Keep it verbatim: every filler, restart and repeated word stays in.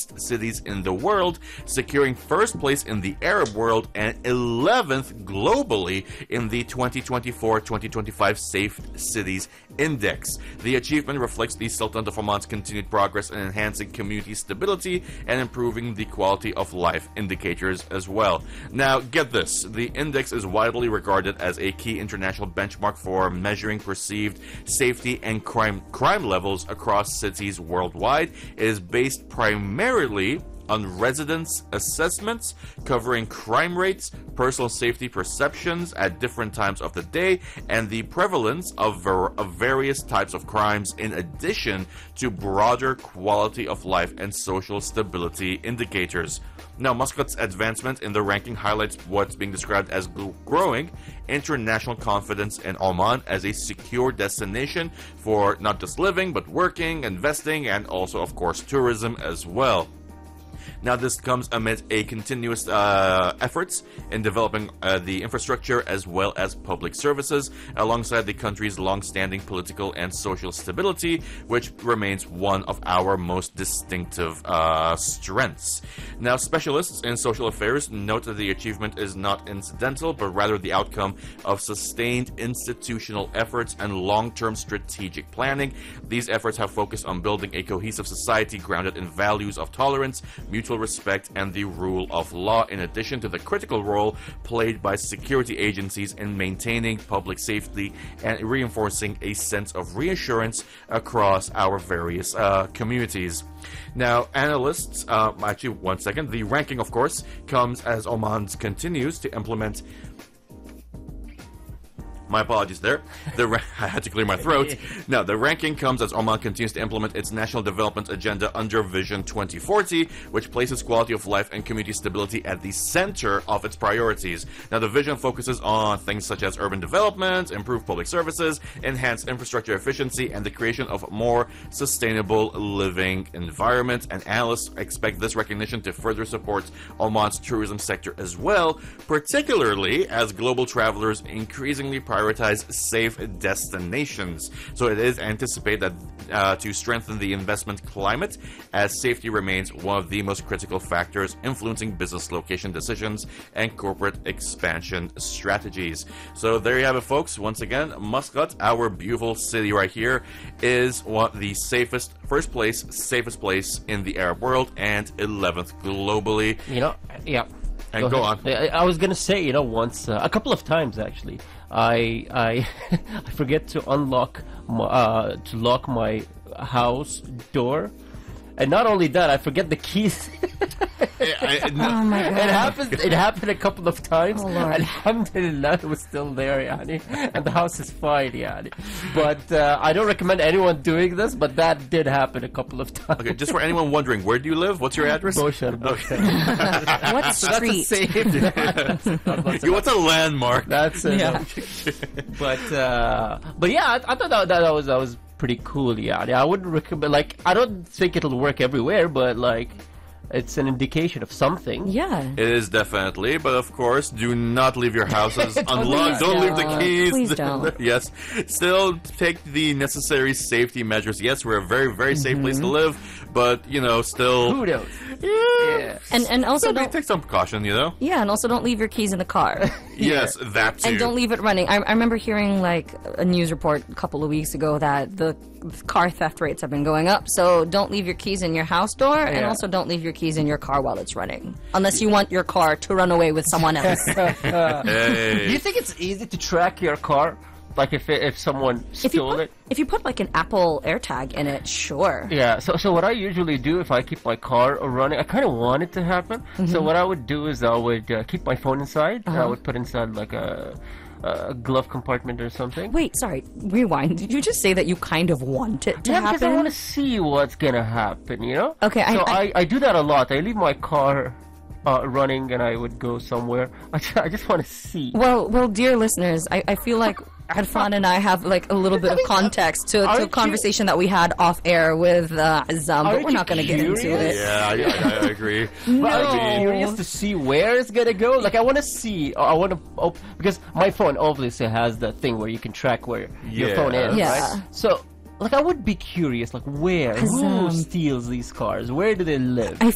safest cities in the world, securing first place in the Arab world and eleventh globally in the twenty twenty-four twenty twenty-five Safe Cities Index. The achievement reflects the Sultanate of Oman's continued progress in enhancing community stability and improving the quality of life indicators as well. Now, get this. The index is widely regarded as a key international benchmark for measuring perceived safety and crime crime levels across cities worldwide. It is based primarily on residents' assessments covering crime rates, personal safety perceptions at different times of the day, and the prevalence of, ver- of various types of crimes, in addition to broader quality of life and social stability indicators. Now, Muscat's advancement in the ranking highlights what's being described as growing international confidence in Oman as a secure destination for not just living, but working, investing, and also, of course, tourism as well. Now, this comes amid a continuous uh, efforts in developing uh, the infrastructure as well as public services, alongside the country's long-standing political and social stability, which remains one of our most distinctive uh, strengths. Now, specialists in social affairs note that the achievement is not incidental, but rather the outcome of sustained institutional efforts and long-term strategic planning. These efforts have focused on building a cohesive society grounded in values of tolerance, mutual respect, and the rule of law, in addition to the critical role played by security agencies in maintaining public safety and reinforcing a sense of reassurance across our various uh, communities. Now, analysts, uh, actually, one second, the ranking, of course, comes as Oman continues to implement. My apologies there. The ra- I had to clear my throat. Now, the ranking comes as Oman continues to implement its national development agenda under Vision twenty forty, which places quality of life and community stability at the center of its priorities. Now, the vision focuses on things such as urban development, improved public services, enhanced infrastructure efficiency, and the creation of a more sustainable living environment. And analysts expect this recognition to further support Oman's tourism sector as well, particularly as global travelers increasingly prioritize prioritize safe destinations. So it is anticipated that uh, to strengthen the investment climate, as safety remains one of the most critical factors influencing business location decisions and corporate expansion strategies. So there you have it, folks. Once again, Muscat, our beautiful city right here, is one the safest, first place, safest place in the Arab world, and eleventh globally. You know, yeah. And go, go on. I, I was gonna say, you know, once, uh, a couple of times actually, I I I forget to unlock my, uh, to lock my house door, and not only that, I forget the keys. I, I, no. Oh my god! It happened. It happened a couple of times. Oh, Lord. Alhamdulillah, it was still there, yani, and the house is fine, yani. But uh, I don't recommend anyone doing this. But that did happen a couple of times. Okay, just for anyone wondering, where do you live? What's your address? Boshar, Boshar. What street? That's a safe. You what's a landmark? That's it. Yeah. But uh, but yeah, I, I thought that, that was that was pretty cool. Yeah, I wouldn't recommend. Like, I don't think it'll work everywhere, but like, it's an indication of something. Yeah. It is definitely, but of course, do not leave your houses Don't unlocked. Don't leave the don't. keys. Please don't. Yes. Still take the necessary safety measures. Yes, we're a very, very safe Mm-hmm. place to live, but, you know, still... Kudos. Yeah. Yeah. And and also Still don't. take some precaution, you know? Yeah, and also don't leave your keys in the car. Yes, that too. And don't leave it running. I, I remember hearing like a news report a couple of weeks ago that the car theft rates have been going up. So don't leave your keys in your house door, and Yeah. also don't leave your keys in your car while it's running, unless you want your car to run away with someone else. Hey. Do you think it's easy to track your car? Like if it, if someone if you stole put, it? if you put like an Apple AirTag in it, sure. Yeah, so so what I usually do if I keep my car running, I kind of want it to happen. So what I would do is I would uh, keep my phone inside. I would put inside like a, a glove compartment or something. Wait, sorry. Rewind. Did you just say that you kind of want it to Yeah, happen? because I want to see what's gonna happen, you know? Okay, I- So I- I, I do that a lot. I leave my car uh, running and I would go somewhere. I just, I just want to see. Well, well, dear listeners, I, I feel like Arfan and I have like a little bit of context to, to a Aren't you- conversation that we had off air with uh, Azam, but Aren't we're you not going to get into curious? it. Yeah, I, I, I agree. But I I'm mean, curious to see where it's gonna go. Like I want to see. I want to op- because my phone obviously has the thing where you can track where your Yeah. phone is. Yeah. Right? So, like, I would be curious. Like, where? Who Um, steals these cars? Where do they live? I